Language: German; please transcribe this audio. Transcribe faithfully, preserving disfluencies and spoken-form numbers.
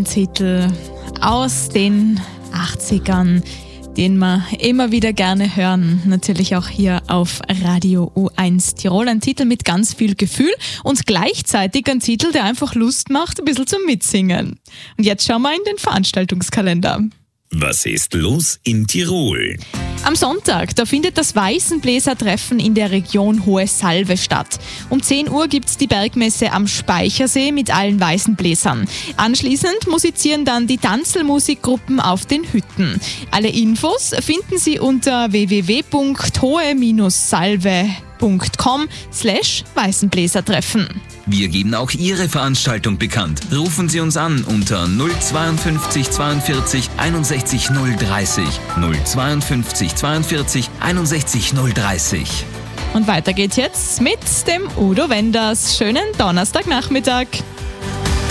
ein Titel aus den achtzigern, den wir immer wieder gerne hören. Natürlich auch hier auf Radio U eins Tirol. Ein Titel mit ganz viel Gefühl und gleichzeitig ein Titel, der einfach Lust macht, ein bisschen zum Mitsingen. Und jetzt schauen wir in den Veranstaltungskalender. Was ist los in Tirol? Am Sonntag, da findet das Weißenbläsertreffen in der Region Hohe Salve statt. Um zehn Uhr gibt's die Bergmesse am Speichersee mit allen Weißenbläsern. Anschließend musizieren dann die Tanzelmusikgruppen auf den Hütten. Alle Infos finden Sie unter w w w punkt hohe salve punkt com slash Weißenbläsertreffen. Wir geben auch Ihre Veranstaltung bekannt. Rufen Sie uns an unter null zweiundfünfzig zweiundvierzig einundsechzig null dreißig. null zweiundfünfzig zweiundvierzig einundsechzig null dreißig. Und weiter geht's jetzt mit dem Udo Wenders. Schönen Donnerstagnachmittag.